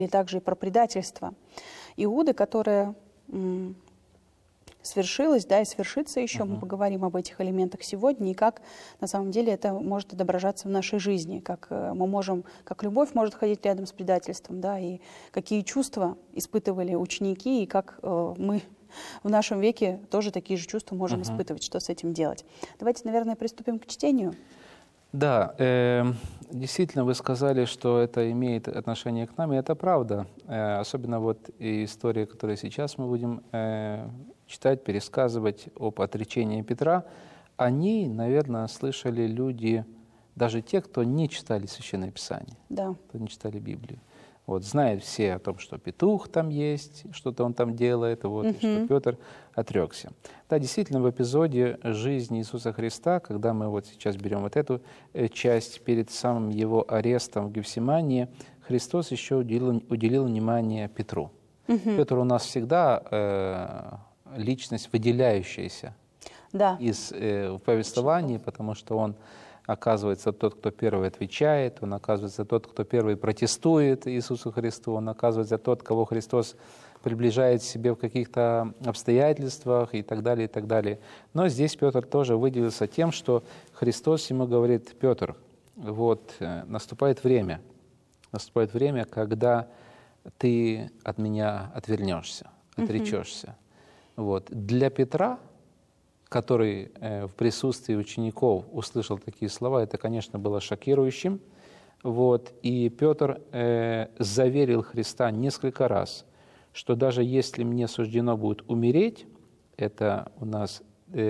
и также и про предательство Иуды, которое свершилось, да, и свершится еще. Мы поговорим об этих элементах сегодня, и как на самом деле это может отображаться в нашей жизни, как мы можем, как любовь может ходить рядом с предательством, да, и какие чувства испытывали ученики, и как мы в нашем веке тоже такие же чувства можем испытывать, что с этим делать. Давайте, наверное, приступим к чтению. Да, действительно, вы сказали, что это имеет отношение к нам, и это правда. Особенно вот и история, которую сейчас мы будем читать, пересказывать об отречении Петра, о ней, наверное, слышали люди, даже те, кто не читали Священное Писание, да. кто не читали Библию. Вот, знают все о том, что петух там есть, что-то он там делает, вот, и что Петр отрекся. Да, действительно, в эпизоде жизни Иисуса Христа, когда мы вот сейчас берем вот эту часть перед самым его арестом в Гефсимании, Христос еще уделил внимание Петру. Петр у нас всегда личность выделяющаяся из повествований, потому что он оказывается тот, кто первый отвечает, он оказывается тот, кто первый протестует Иисусу Христу, он оказывается тот, кого Христос приближает к себе в каких-то обстоятельствах и так далее, и так далее. Но здесь Петр тоже выделился тем, что Христос ему говорит: Петр, вот наступает время, когда ты от меня отвернешься, отречешься. Вот. Для Петра, который в присутствии учеников услышал такие слова, это, конечно, было шокирующим. Вот. И Петр заверил Христа несколько раз, что даже если мне суждено будет умереть, это у нас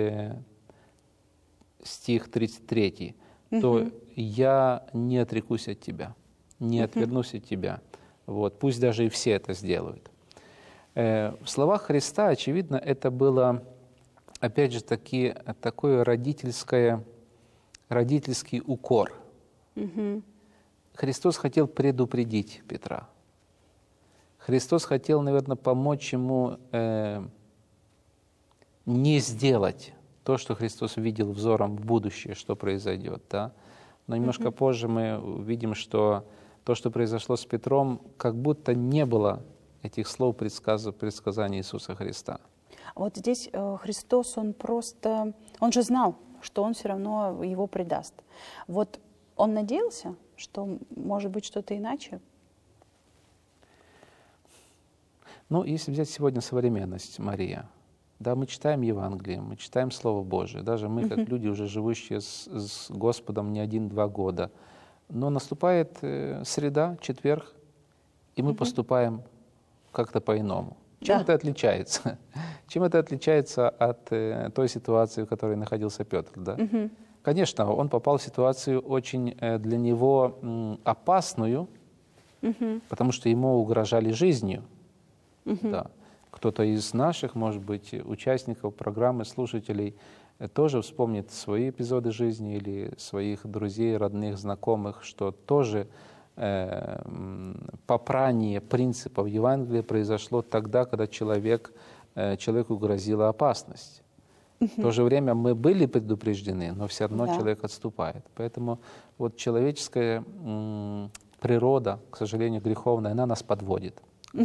стих 33, то я не отрекусь от тебя, не отвернусь от тебя. Вот. Пусть даже и все это сделают. В словах Христа, очевидно, это было, опять же, такой родительский укор. Христос хотел предупредить Петра. Христос хотел, наверное, помочь ему не сделать то, что Христос видел взором в будущее, что произойдет. Да? Но немножко позже мы увидим, что то, что произошло с Петром, как будто не было этих слов предсказаний Иисуса Христа. Вот здесь Христос, он же знал, что он все равно его предаст. Вот он надеялся, что может быть что-то иначе? Ну, если взять сегодня современность, Мария, да, мы читаем Евангелие, мы читаем Слово Божие, даже мы, как люди, уже живущие с Господом не 1-2 года, но наступает среда, четверг, и мы поступаем как-то по-иному. Чем это отличается? Чем это отличается от той ситуации, в которой находился Петр? Да? Конечно, он попал в ситуацию очень для него опасную, потому что ему угрожали жизнью. Да. Кто-то из наших, может быть, участников программы, слушателей, тоже вспомнит свои эпизоды жизни или своих друзей, родных, знакомых, что тоже попрание принципов Евангелия произошло тогда, когда человеку грозила опасность. В то же время мы были предупреждены, но все равно человек отступает. Поэтому вот человеческая природа, к сожалению, греховная, она нас подводит.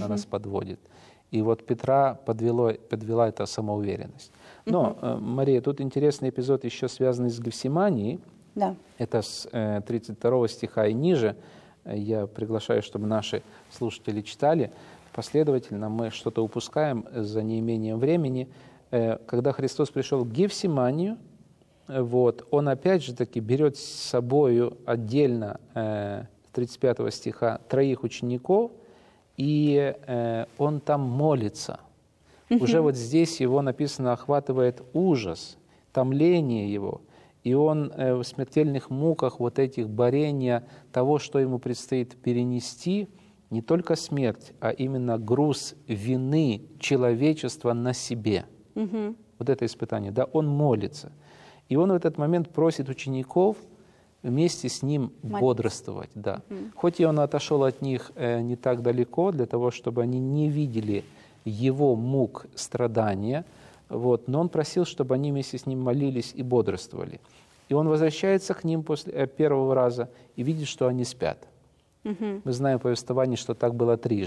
И вот Петра подвела эта самоуверенность. Но, Мария, тут интересный эпизод еще связанный с Гефсиманией. Да. Это с 32 стиха и ниже. Я приглашаю, чтобы наши слушатели читали. Последовательно мы что-то упускаем за неимением времени. Когда Христос пришел в Гефсиманию, вот, он опять же таки берет с собою отдельно, с 35 стиха, 3 учеников, и он там молится. Уже вот здесь его написано охватывает ужас, томление его. И он в смертельных муках вот этих борения того, что ему предстоит перенести, не только смерть, а именно груз вины человечества на себе. Вот это испытание. Да, он молится. И он в этот момент просит учеников вместе с ним бодрствовать. Да. Хоть и он отошел от них не так далеко, для того, чтобы они не видели его мук, страдания, вот, но он просил, чтобы они вместе с ним молились и бодрствовали. И он возвращается к ним после первого раза и видит, что они спят. Мы знаем в повествовании, что так было трижды.